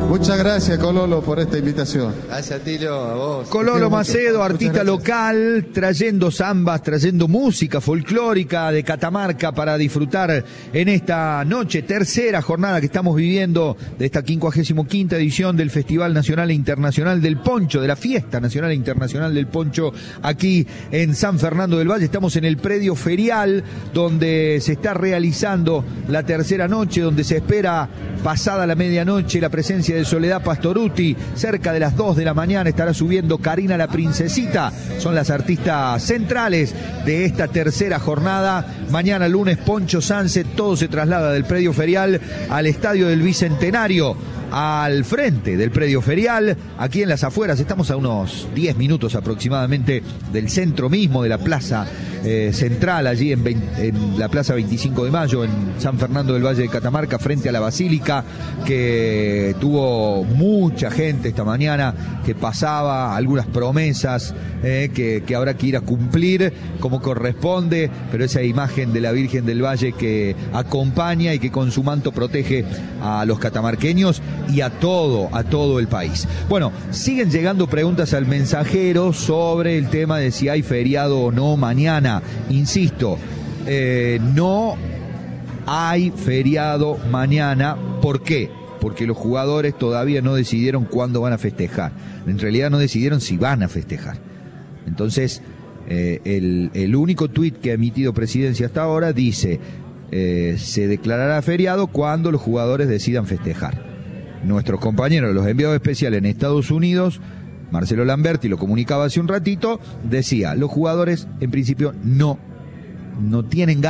Muchas gracias, Cololo, por esta invitación. Gracias, Tilio, a vos. Cololo Macedo, artista local, trayendo zambas, trayendo música folclórica de Catamarca para disfrutar en esta noche, tercera jornada que estamos viviendo de esta 55ª edición del Festival Nacional e Internacional del Poncho, de la Fiesta Nacional e Internacional del Poncho, aquí en San Fernando del Valle. Estamos en el predio ferial, donde se está realizando la tercera noche, donde se espera, pasada la medianoche, la presencia de Soledad Pastorutti. Cerca de las 2 de la mañana estará subiendo Karina la Princesita. Son las artistas centrales de esta tercera jornada. Mañana lunes, Poncho Sunset. Todo se traslada del predio ferial al Estadio del Bicentenario, al frente del predio ferial, aquí en las afueras. Estamos a unos 10 minutos aproximadamente del centro mismo, de la plaza central, allí en la plaza 25 de Mayo, en San Fernando del Valle de Catamarca, frente a la Basílica, que tuvo mucha gente esta mañana, que pasaba algunas promesas que habrá que ir a cumplir como corresponde, pero esa imagen de la Virgen del Valle que acompaña y que con su manto protege a los catamarqueños y a todo el país. Bueno, siguen llegando preguntas al mensajero sobre el tema de si hay feriado o no mañana. Insisto, no hay feriado mañana. ¿Por qué? Porque los jugadores todavía no decidieron cuándo van a festejar. En realidad no decidieron si van a festejar. Entonces, el único tuit que ha emitido Presidencia hasta ahora dice: se declarará feriado cuando los jugadores decidan festejar. Nuestros compañeros, los enviados especiales en Estados Unidos, Marcelo Lamberti lo comunicaba hace un ratito, decía: los jugadores en principio no tienen ganas